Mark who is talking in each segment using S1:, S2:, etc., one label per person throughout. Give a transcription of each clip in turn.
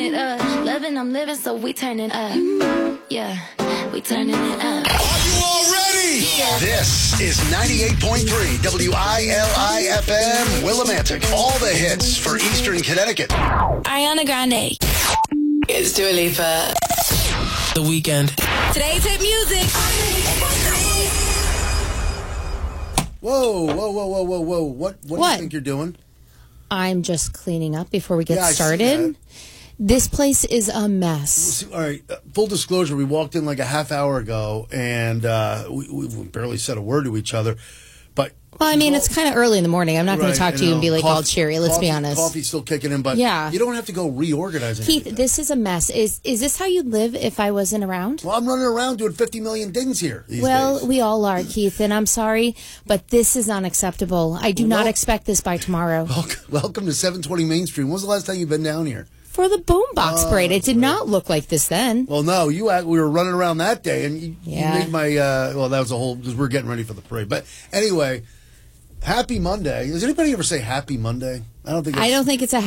S1: it up. Loving, I'm living, so we turning up. Yeah, we turning it up.
S2: Are you all ready?
S1: Yeah.
S2: This is 98.3 WILI-FM Willimantic. All the hits for Eastern Connecticut.
S1: Ariana Grande.
S3: It's Dua Lipa.
S4: The Weeknd.
S1: Today's hit music.
S5: Whoa. What do you think you're doing?
S6: I'm just cleaning up before we get
S5: Yeah, I see
S6: started.
S5: that.
S6: This place is a mess.
S5: All right, full disclosure, we walked in like a half hour ago, and we barely said a word to each other. But
S6: Well, I mean, it's kind of early in the morning. I'm not going
S5: right,
S6: to talk to you and be like all cheery. Let's be honest.
S5: Coffee's still kicking in, but
S6: Yeah.
S5: you don't have to go reorganizing.
S6: Keith,
S5: anything.
S6: this is a mess. Is this how you'd live if I wasn't around?
S5: Well, I'm running around doing 50 million dings here these
S6: Well,
S5: days.
S6: we all are, Keith, and I'm sorry, but this is unacceptable. I do not expect this by tomorrow.
S5: Welcome to 720 Main Street. When was the last time you've been down here?
S6: For the boombox parade, it did not look like this then.
S5: Well, no, we were running around that day, and you
S6: Yeah.
S5: made my, well, that was a whole, because we're getting ready for the parade. But anyway, happy Monday. Does anybody ever say happy Monday? I don't think it's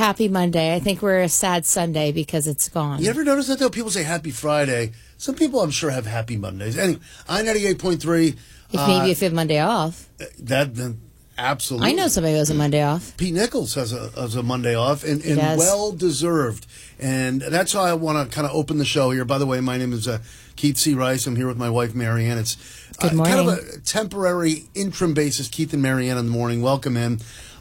S5: You ever notice that, though? People say happy Friday. Some people, I'm sure, have happy Mondays. Anyway, I-98.3.
S6: Maybe if you have Monday off.
S5: Absolutely.
S6: I know somebody who has a Monday off.
S5: Pete Nichols has a Monday off, and
S6: does.
S5: well-deserved. And that's how I want to kind of open the show here. By the way, my name is Keith C. Rice. I'm here with my wife, Marianne. It's
S6: Good morning.
S5: kind of a temporary interim basis, Keith and Marianne in the morning. Welcome in.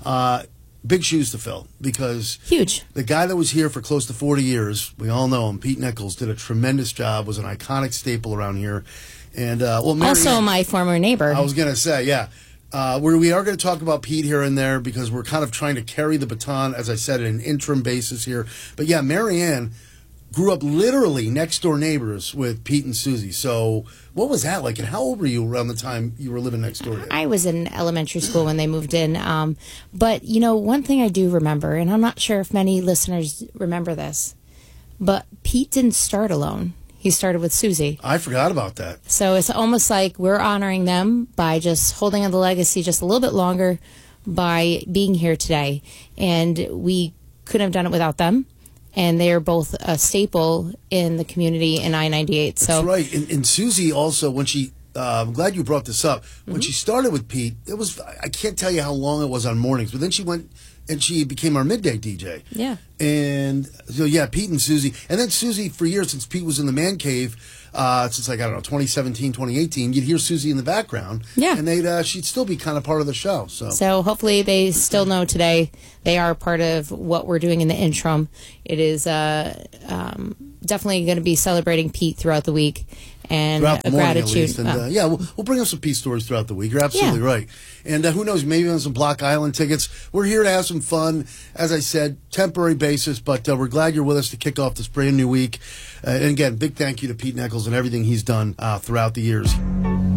S5: Big shoes to fill because
S6: Huge.
S5: the guy that was here for close to 40 years, we all know him, Pete Nichols, did a tremendous job, was an iconic staple around here. And Marianne,
S6: Also my former neighbor.
S5: I was going to say, yeah. We are going to talk about Pete here and there because we're kind of trying to carry the baton, as I said, at an interim basis here. But yeah, Marianne grew up literally next door neighbors with Pete and Susie. So what was that like? And how old were you around the time you were living next door to them?
S6: I was in elementary school when they moved in. But, you know, one thing I do remember, and I'm not sure if many listeners remember this, but Pete didn't start alone. He started with Susie.
S5: I forgot about that.
S6: So it's almost like we're honoring them by just holding on the legacy just a little bit longer by being here today. And we couldn't have done it without them. And they are both a staple in the community in I-98.
S5: That's right. And Susie also, when she, I'm glad you brought this up, when she started with Pete, it was, I can't tell you how long it was on mornings, but then she went and she became our midday DJ.
S6: Yeah.
S5: And so, yeah, Pete and Susie. And then Susie, for years, since Pete was in the man cave, since like, I don't know, 2017, 2018, you'd hear Susie in the background.
S6: Yeah.
S5: And she'd still be kind of part of the show.
S6: So hopefully they still know today they are part of what we're doing in the interim. It is definitely going to be celebrating Pete throughout the week. And
S5: throughout the
S6: a
S5: morning,
S6: gratitude.
S5: at least. And, yeah, we'll bring up some Pete stories throughout the week. You're absolutely right. And who knows, maybe on some Block Island tickets. We're here to have some fun. As I said, temporary basis, but we're glad you're with us to kick off this brand new week. And again, big thank you to Pete Nichols and everything he's done throughout the years.